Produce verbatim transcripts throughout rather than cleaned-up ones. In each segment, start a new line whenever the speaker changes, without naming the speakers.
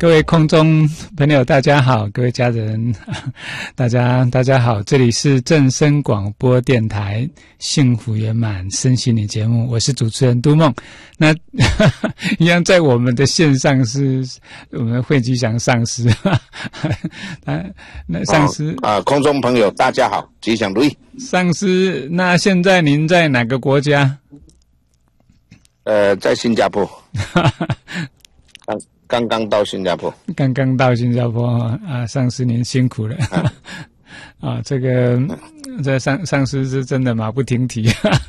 各位空中朋友大家好，各位家人大家大家好，这里是正声广播电台幸福圆满身心灵节目，我是主持人都梦。那一样在我们的线上是我们惠吉祥上师啊，那上师
啊、呃，空中朋友大家好，吉祥如意。
上师，那现在您在哪个国家？
呃，在新加坡。刚刚刚到新加坡，
刚刚到新加坡啊，上师您辛苦了啊！啊这个这上上师是真的马不停蹄，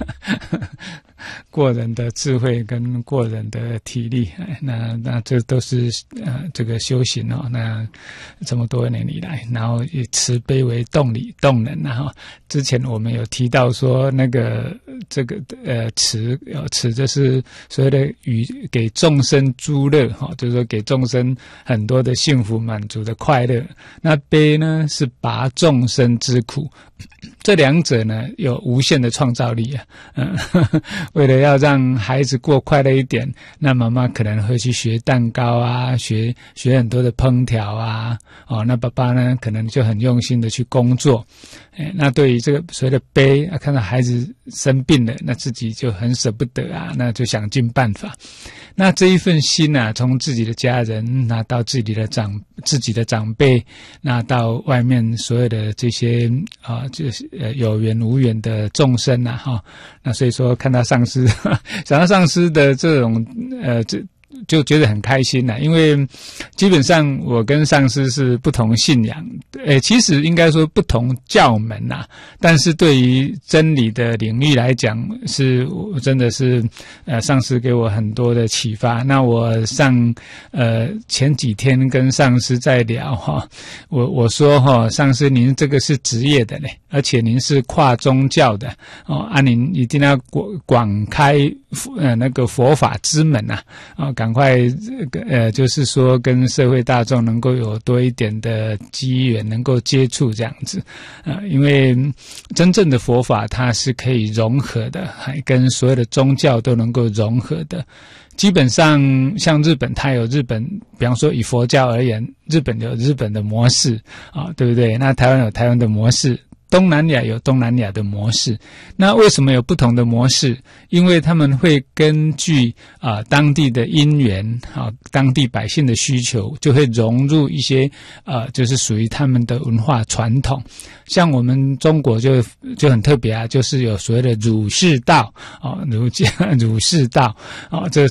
过人的智慧跟过人的体力，那那这都是呃这个修行哦。那这么多年以来，然后以慈悲为动力动能，然后之前我们有提到说那个这个呃慈呃慈就是所谓的与给众生诸乐哈、哦，就是说给众生很多的幸福满足的快乐。那悲呢是拔众生之苦。这两者呢有无限的创造力啊，嗯，呵呵为了要让孩子过快乐一点，那妈妈可能会去学蛋糕啊，学学很多的烹调啊，哦，那爸爸呢可能就很用心的去工作，哎，那对于这个所谓的悲啊，看到孩子生病了，那自己就很舍不得啊，那就想尽办法。那这一份心啊，从自己的家人，那到自己的长自己的长辈，那到外面所有的这些啊，就是呃有缘无缘的众生啊，哈，那所以说看到上师，想到上师的这种呃这。就觉得很开心啦、啊，因为基本上我跟上师是不同信仰，诶，其实应该说不同教门呐、啊，但是对于真理的领域来讲，是真的是呃上师给我很多的启发。那我上呃前几天跟上师在聊哈，我我说哈，上师您这个是职业的嘞，而且您是跨宗教的哦，啊您一定要广广开呃那个佛法之门呐、啊，啊赶快呃就是说跟社会大众能够有多一点的机缘，能够接触这样子啊、呃，因为真正的佛法它是可以融合的，还跟所有的宗教都能够融合的。基本上像日本，它有日本，比方说以佛教而言，日本有日本的模式啊，对不对？那台湾有台湾的模式。东南亚有东南亚的模式，那为什么有不同的模式？因为他们会根据啊、呃、当地的因缘啊，当地百姓的需求，就会融入一些呃，就是属于他们的文化传统。像我们中国就就很特别啊，就是有所谓的儒释道啊，儒儒释道啊，这